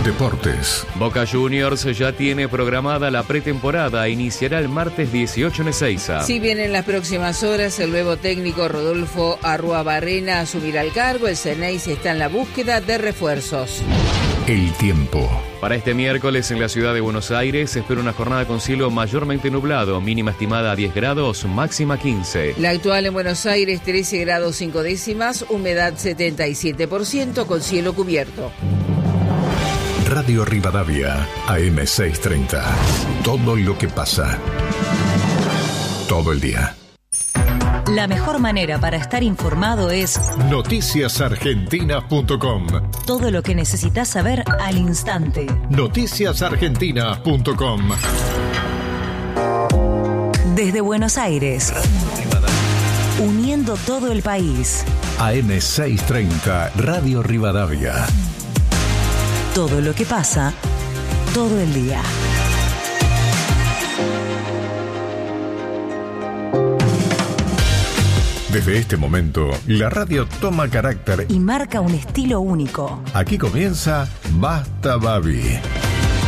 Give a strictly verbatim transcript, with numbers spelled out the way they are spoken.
Deportes. Boca Juniors ya tiene programada la pretemporada. Iniciará el martes dieciocho en Ezeiza. Si bien en las próximas horas el nuevo técnico Rodolfo Arruabarrena asumirá el cargo, el Xeneize está en la búsqueda de refuerzos. El tiempo. Para este miércoles en la ciudad de Buenos Aires se espera una jornada con cielo mayormente nublado, mínima estimada a diez grados, máxima quince. La actual en Buenos Aires trece grados cinco décimas, humedad setenta y siete por ciento con cielo cubierto. Radio Rivadavia, A M seiscientos treinta. Todo lo que pasa. Todo el día. La mejor manera para estar informado es noticias argentinas punto com. Todo lo que necesitas saber al instante. noticias argentinas punto com. Desde Buenos Aires, uniendo todo el país. A M seiscientos treinta, Radio Rivadavia. Todo lo que pasa, todo el día. Desde este momento, la radio toma carácter y marca un estilo único. Aquí comienza Basta Babi.